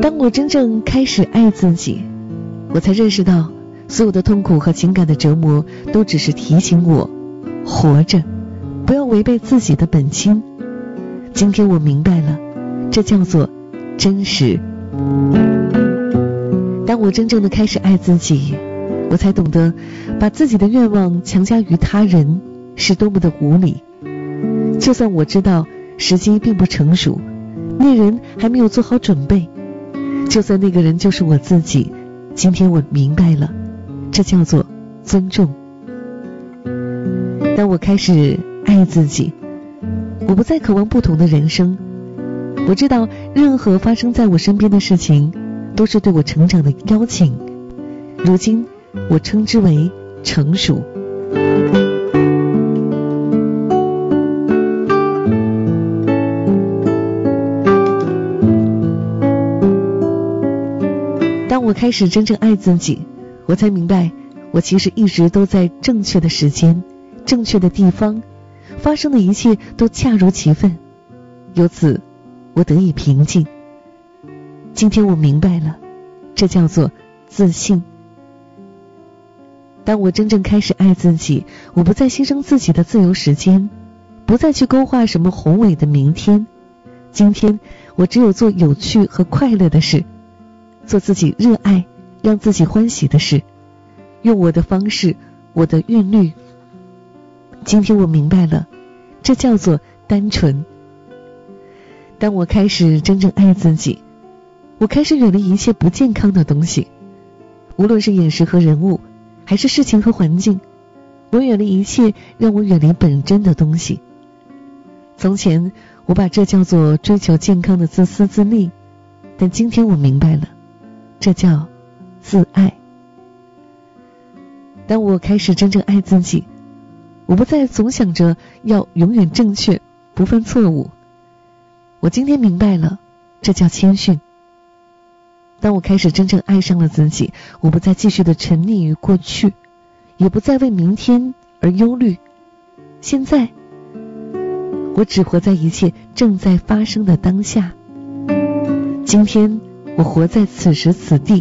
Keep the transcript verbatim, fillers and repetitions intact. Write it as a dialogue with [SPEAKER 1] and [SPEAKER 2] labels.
[SPEAKER 1] 当我真正开始爱自己，我才认识到所有的痛苦和情感的折磨都只是提醒我活着，不要违背自己的本心。今天我明白了，这叫做真实。当我真正的开始爱自己，我才懂得把自己的愿望强加于他人是多么的无理。就算我知道时机并不成熟，那人还没有做好准备，就算那个人就是我自己，今天我明白了，这叫做尊重。当我开始爱自己，我不再渴望不同的人生。我知道任何发生在我身边的事情都是对我成长的邀请，如今我称之为成熟。当我开始真正爱自己，我才明白，我其实一直都在正确的时间、正确的地方，发生的一切都恰如其分，由此我得以平静。今天我明白了，这叫做自信。当我真正开始爱自己，我不再牺牲自己的自由时间，不再去勾画什么宏伟的明天。今天我只有做有趣和快乐的事，做自己热爱让自己欢喜的事，用我的方式，我的韵律。今天我明白了，这叫做单纯。当我开始真正爱自己，我开始远离一切不健康的东西，无论是饮食和人物，还是事情和环境，我远离一切让我远离本真的东西。从前我把这叫做追求健康的自私自利，但今天我明白了，这叫自爱。当我开始真正爱自己，我不再总想着要永远正确，不犯错误。我今天明白了，这叫谦逊。当我开始真正爱上了自己，我不再继续的沉溺于过去，也不再为明天而忧虑。现在，我只活在一切正在发生的当下。今天，我活在此时此地，